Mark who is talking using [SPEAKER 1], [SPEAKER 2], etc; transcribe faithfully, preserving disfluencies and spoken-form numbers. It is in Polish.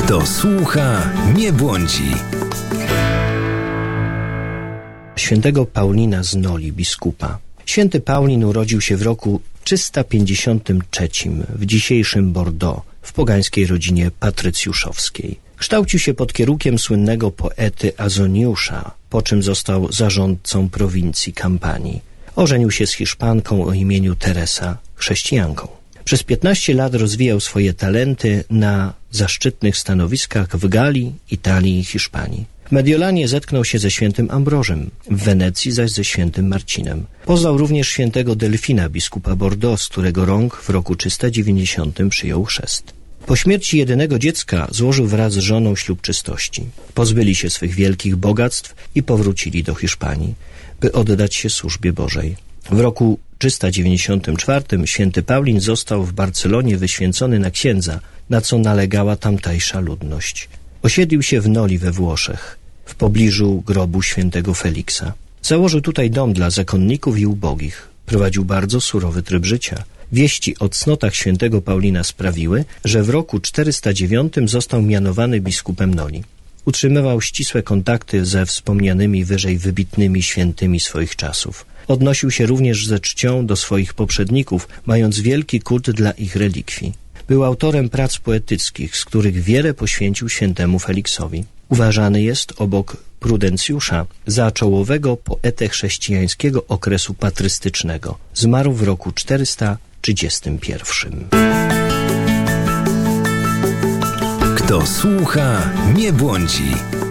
[SPEAKER 1] Kto słucha, nie błądzi.
[SPEAKER 2] Świętego Paulina z Noli, biskupa. Święty Paulin urodził się w roku trzysta pięćdziesiątym trzecim w dzisiejszym Bordeaux, w pogańskiej rodzinie patrycjuszowskiej. Kształcił się pod kierunkiem słynnego poety Azoniusza, po czym został zarządcą prowincji Kampanii. Ożenił się z Hiszpanką o imieniu Teresa, chrześcijanką. Przez piętnaście lat rozwijał swoje talenty na zaszczytnych stanowiskach w Galii, Italii i Hiszpanii. W Mediolanie zetknął się ze świętym Ambrożem, w Wenecji zaś ze świętym Marcinem. Poznał również świętego Delfina, biskupa Bordeaux, z którego rąk w roku trzysta dziewięćdziesiątym przyjął chrzest. Po śmierci jedynego dziecka złożył wraz z żoną ślub czystości. Pozbyli się swych wielkich bogactw i powrócili do Hiszpanii, by oddać się służbie Bożej. W roku trzysta dziewięćdziesiątym czwartym święty Paulin został w Barcelonie wyświęcony na księdza, na co nalegała tamtejsza ludność. Osiedlił się w Noli we Włoszech, w pobliżu grobu świętego Feliksa. Założył tutaj dom dla zakonników i ubogich. Prowadził bardzo surowy tryb życia. Wieści o cnotach świętego Paulina sprawiły, że w roku czterysta dziewiątym został mianowany biskupem Noli. Utrzymywał ścisłe kontakty ze wspomnianymi wyżej wybitnymi świętymi swoich czasów. Odnosił się również ze czcią do swoich poprzedników, mając wielki kult dla ich relikwii. Był autorem prac poetyckich, z których wiele poświęcił świętemu Feliksowi. Uważany jest, obok Prudencjusza, za czołowego poetę chrześcijańskiego okresu patrystycznego. Zmarł w roku czterysta trzydziestym pierwszym.
[SPEAKER 1] Kto słucha, nie błądzi.